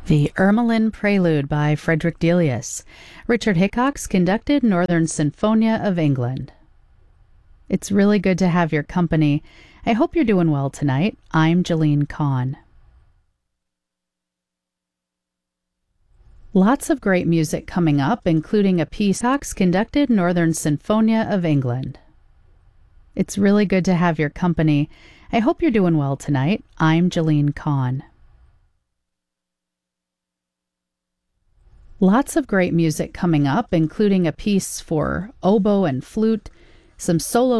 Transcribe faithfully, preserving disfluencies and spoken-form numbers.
The Ermelin Prelude by Frederick Delius. Richard Hickox conducted Northern Sinfonia of England. It's really good to have your company. I hope you're doing well tonight. I'm Jeline Kahn. Lots of great music coming up, including a piece Hickox conducted Northern Sinfonia of England. It's really good to have your company. I hope you're doing well tonight. I'm Jeline Kahn. Lots of great music coming up, including a piece for oboe and flute, some solo